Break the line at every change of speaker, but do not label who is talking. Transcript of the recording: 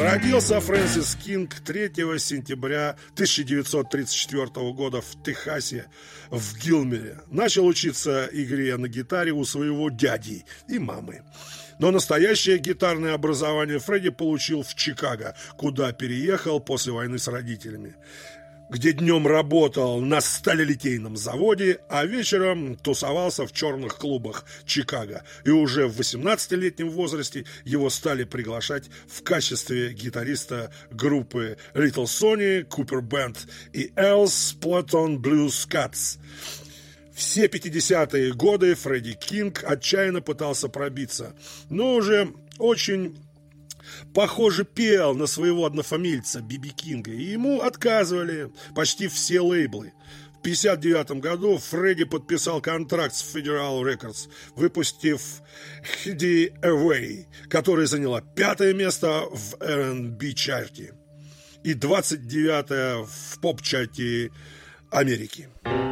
Родился Фрэнсис Кинг 3 сентября 1934 года в Техасе, в Гилмере. Начал учиться игре на гитаре у своего дяди и мамы. Но настоящее гитарное образование Фредди получил в Чикаго, куда переехал после войны с родителями, где днем работал на сталелитейном заводе, а вечером тусовался в черных клубах Чикаго. И уже в 18-летнем возрасте его стали приглашать в качестве гитариста группы Little Sony, Cooper Band и Элс Platon Blues Cats. Все 50-е годы Фредди Кинг отчаянно пытался пробиться, но уже очень похоже пел на своего однофамильца Биби Кинга, и ему отказывали почти все лейблы. В 1959 году Фредди подписал контракт с Federal Records, выпустив Hide Away, которая заняла 5-е место в R&B чарте и 29-е в поп-чарте Америки.